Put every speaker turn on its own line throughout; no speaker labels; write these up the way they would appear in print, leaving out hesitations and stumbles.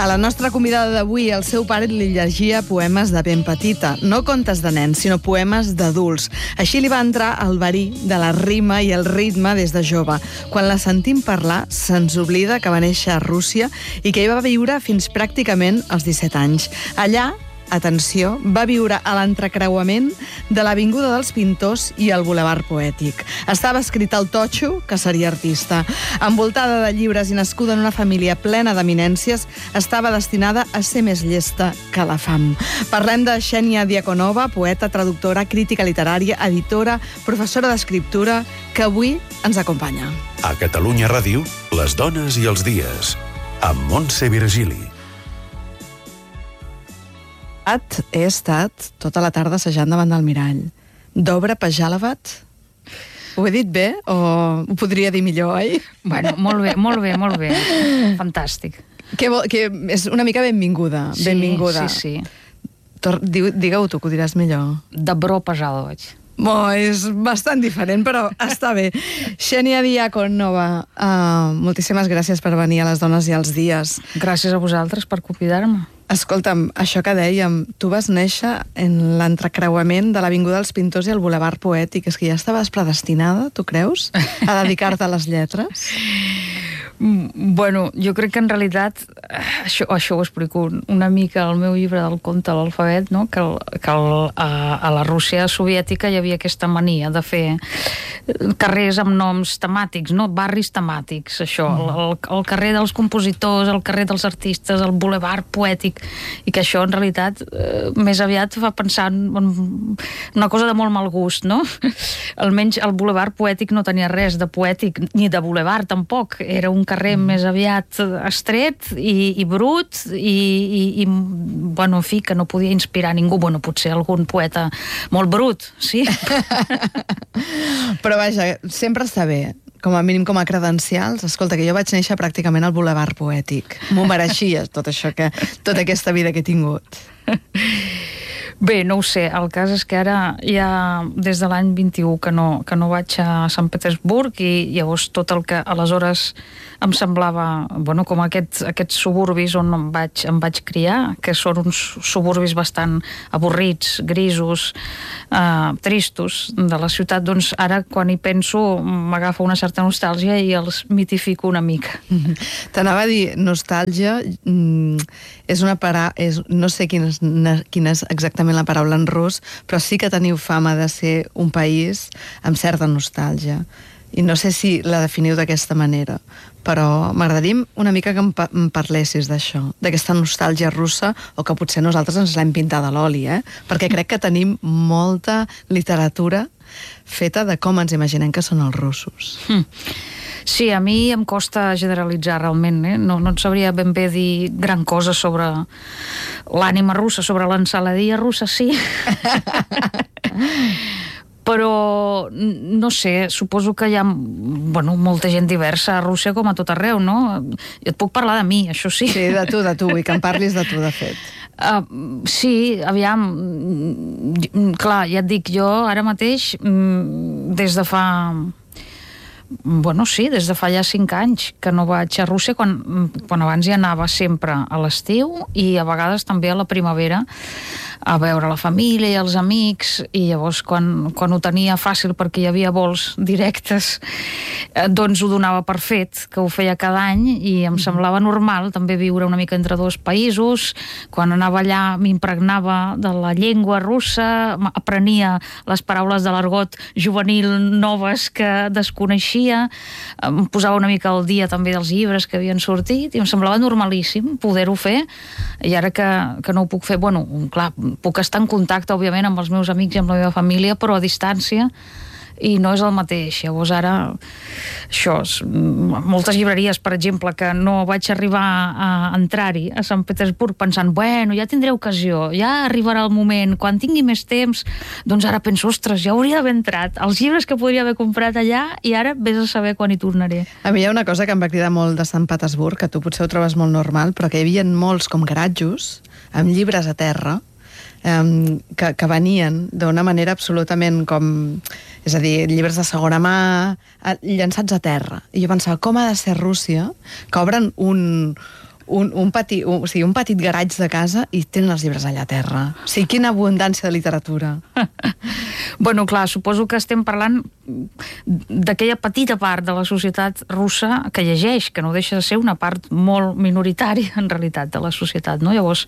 A la nostra convidada d'avui, el seu pare li llegia poemes de ben petita. No contes de nens, sinó poemes d'adults. Així li va entrar el verí de la rima i el ritme des de jove. Quan la sentim parlar, se'ns oblida que va néixer a Rússia i que hi va viure fins pràcticament als 17 anys. Allà, atenció, va viure a l'entrecreuament de l'Avinguda dels Pintors i el Bulevard Poètic. Estava escrit al totxo que seria artista. Envoltada de llibres i nascuda en una família plena d'eminències, estava destinada a ser més llesta que la fam. Parlem de Xènia Diakonova, poeta, traductora, crítica literària, editora, professora d'escriptura, que avui ens acompanya.
A Catalunya Ràdio, les dones i els dies, amb Montse Virgili.
He estat tota la tarda assajant davant del mirall. Dobra Pajalavat. Ho he dit bé o ho podria dir millor, oi?
Bueno, molt bé. Fantàstic.
Que és una mica benvinguda.
Sí,
benvinguda.
Sí.
Digue-ho tu, que ho diràs millor.
Dobro Pajalavat.
És bastant diferent, però està bé. Xènia Diakonova, moltíssimes gràcies per venir a Les Dones i els Dies.
Gràcies a vosaltres per convidar-me.
Escolta'm, això que dèiem, tu vas néixer en l'entrecreuament de l'Avinguda dels Pintors i el Bulevard Poètic. És que ja estaves predestinada, tu creus, a dedicar-te a les lletres?
Bueno, jo crec que en realitat, això ho explico una mica al meu llibre del conte a l'alfabet, no? que a la Rússia soviètica hi havia aquesta mania de fer carrers amb noms temàtics, no? Barris temàtics, això, el carrer dels compositors, el carrer dels artistes, el Bulevard Poètic, i que això en realitat més aviat fa pensar en una cosa de molt mal gust, no? Almenys el Bulevard Poètic no tenia res de poètic, ni de bulevard tampoc, era un carrer més aviat estret i brut i bueno, en fi, que no podia inspirar ningú. Bueno, potser algun poeta molt brut, sí.
Però vaja, sempre està bé, com a mínim com a credencials. Escolta, que jo vaig néixer pràcticament al Bulevard Poètic. M'ho mereixia, tot això, tota aquesta vida que he tingut.
Bé, no ho sé, el cas és que ara ja des de l'any 21 que no vaig a Sant Petersburg i llavors tot el que aleshores em semblava, bueno, com aquests suburbis on em vaig criar, que són uns suburbis bastant avorrits, grisos, tristos de la ciutat, doncs ara quan hi penso m'agafa una certa nostàlgia i els mitifico una mica.
T'anava a dir, nostàlgia és una no sé quina és exactament la paraula en rus, però sí que teniu fama de ser un país amb certa nostàlgia. I no sé si la definiu d'aquesta manera, però m'agradaria una mica que em parlessis d'això, d'aquesta nostàlgia russa, o que potser nosaltres ens l'hem pintat a l'oli, perquè crec que tenim molta literatura feta de com ens imaginem que són els russos.
Sí, a mi em costa generalitzar realment, no et sabria ben bé dir gran cosa sobre l'ànima russa, sobre l'ensaladilla russa, sí. Però, no sé, suposo que hi ha molta gent diversa a Rússia com a tot arreu, no? Jo et puc parlar de mi, això sí.
Sí, de tu, i que em parlis de tu, de fet.
Sí, aviam, clar, ja et dic, jo ara mateix, des de fa... Bueno, sí, des de fa ja 5 anys que no vaig a Rússia, quan abans hi anava sempre a l'estiu i a vegades també a la primavera a veure la família i els amics, i llavors quan ho tenia fàcil perquè hi havia vols directes, doncs ho donava per fet, que ho feia cada any, i em semblava normal també viure una mica entre dos països. Quan anava allà m'impregnava de la llengua russa, aprenia les paraules de l'argot juvenil noves que desconeixia, em posava una mica al dia també dels llibres que havien sortit, i em semblava normalíssim poder-ho fer. I ara que no ho puc fer, bueno, clar, puc estar en contacte, òbviament, amb els meus amics i amb la meva família, però a distància, i no és el mateix. Llavors ara, això, moltes llibreries, per exemple, que no vaig arribar a entrar-hi a Sant Petersburg pensant, bueno, ja tindré ocasió, ja arribarà el moment, quan tingui més temps, doncs ara penso, ostres, ja hauria d'haver entrat. Els llibres que podria haver comprat allà, i ara vés a saber quan hi tornaré.
A mi hi ha una cosa que em va cridar molt de Sant Petersburg, que tu potser ho trobes molt normal, però que hi havia molts com garatjos, amb llibres a terra, que venien d'una manera absolutament com... És a dir, llibres de segona mà llançats a terra. I jo pensava, com ha de ser Rússia, que obren un petit garatge de casa i tenen els llibres allà a terra. O sigui, quina abundància de literatura.
Bueno, clar, suposo que estem parlant d'aquella petita part de la societat russa que llegeix, que no deixa de ser una part molt minoritària, en realitat, de la societat, no? Llavors,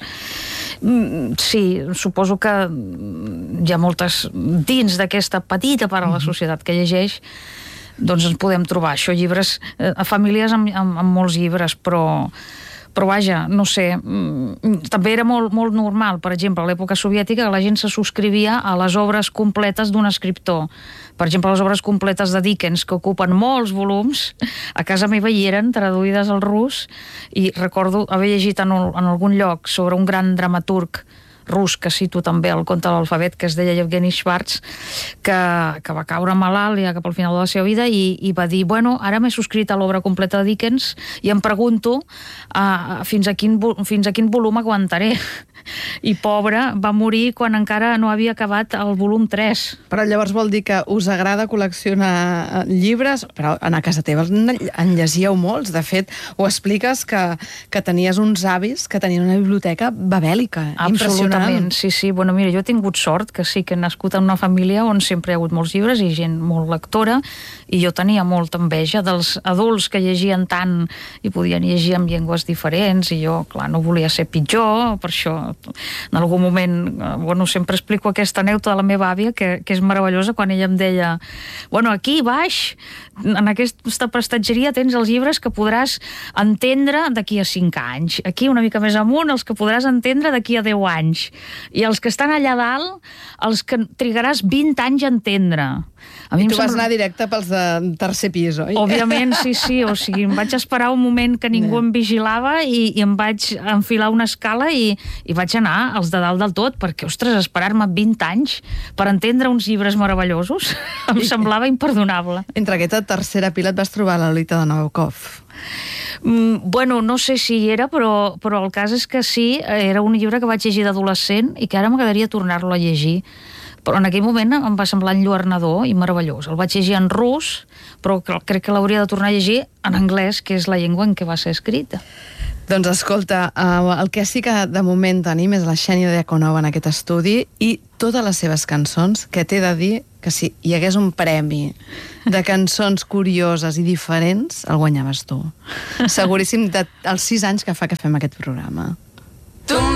sí, suposo que hi ha moltes, dins d'aquesta petita part de la societat que llegeix, doncs ens podem trobar això, llibres, famílies amb molts llibres, però vaja, no sé, també era molt normal, per exemple, a l'època soviètica, que la gent se subscrivia a les obres completes d'un escriptor. Per exemple, les obres completes de Dickens, que ocupen molts volums, a casa meva hi eren, traduïdes al rus, i recordo haver llegit en algun lloc sobre un gran dramaturg rus, que cito també el conte de l'alfabet, que es deia Yevgeny Schwartz, que va caure malalt ja cap al final de la seva vida i va dir, bueno, ara m'he subscrit a l'obra completa de Dickens i em pregunto fins a quin volum aguantaré. I pobre, va morir quan encara no havia acabat el volum 3.
Però llavors vol dir que us agrada col·leccionar llibres, però a casa teva en llegíeu molts. De fet, ho expliques que tenies uns avis que tenien una biblioteca babèlica, impressionant.
Sí. Bueno, mira, jo he tingut sort, que sí que he nascut en una família on sempre hi ha hagut molts llibres i gent molt lectora, i jo tenia molta enveja dels adults que llegien tant i podien llegir en llengües diferents, i jo, clar, no volia ser pitjor, per això en algun moment, bueno, sempre explico aquesta anècdota de la meva àvia, que és meravellosa, quan ella em deia, bueno, aquí baix, en aquesta prestatgeria tens els llibres que podràs entendre d'aquí a 5 anys. Aquí, una mica més amunt, els que podràs entendre d'aquí a 10 anys. I els que estan allà dalt, els que trigaràs 20 anys a entendre.
I tu vas anar directe pels de tercer pis, oi?
Òbviament, sí. O sigui, em vaig esperar un moment que ningú em vigilava i em vaig enfilar una escala i vaig anar als de dalt del tot, perquè, ostres, esperar-me 20 anys per entendre uns llibres meravellosos em semblava imperdonable.
Entre aquesta tercera pila et vas trobar la Lolita de Nabokov.
Bueno, no sé si hi era, però el cas és que sí, era un llibre que vaig llegir d'adolescent i que ara m'agradaria tornar-lo a llegir. Però en aquell moment em va semblar enlluernador i meravellós. El vaig llegir en rus, però crec que l'hauria de tornar a llegir en anglès, que és la llengua en què va ser escrita.
Doncs escolta, el que sí que de moment tenim és la Xènia Diakonova en aquest estudi i totes les seves cançons, que t'he de dir que si hi hagués un premi de cançons curioses i diferents, el guanyaves tu. Seguríssim dels 6 anys que fa que fem aquest programa.